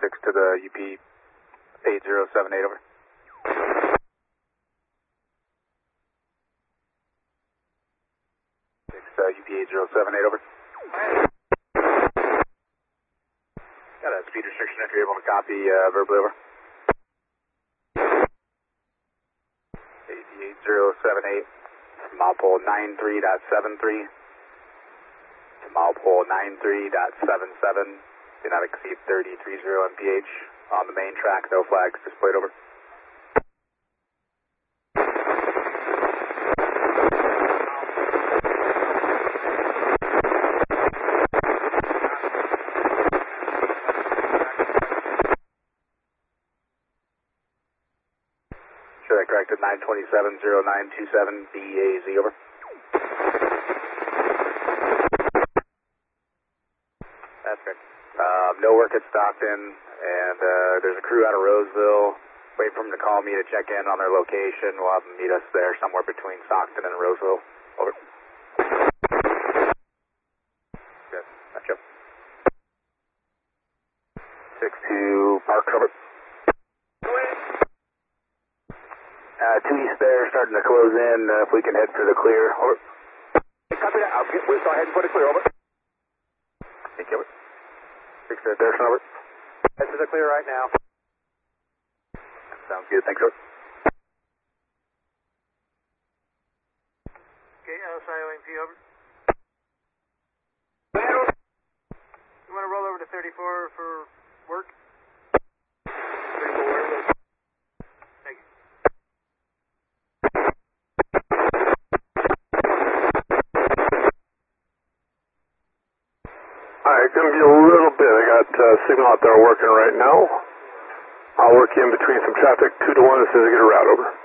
to the UP 8078 over. UP 8078 over. Got a speed restriction if you're able to copy verbally over. UP 8078 from Malpole 93.73 to Malpole 93.77. Do not exceed 3030 mph on the main track. No flags displayed over. Sure, I corrected 9270927 BAZ over. That's good. No work at Stockton, and there's a crew out of Roseville. Wait for them to call me to check in on their location. We'll have them meet us there somewhere between Stockton and Roseville. Over. Good. Gotcha. 6-2 Park, over. 2 east there, starting to close in. If we can head for the clear. Over. Copy that. We'll go ahead and put it clear. Over. Thank you. Over. 6 there, over. Head to the clear right now. Sounds good. Thanks, over. Okay, SIOMP over. You want to roll over to 34 for work? 34 work. Thank you. Alright, going to be a little bit. I got signal out there working right now. I'll work you in between some traffic 2 to 1 as soon as I get a route over.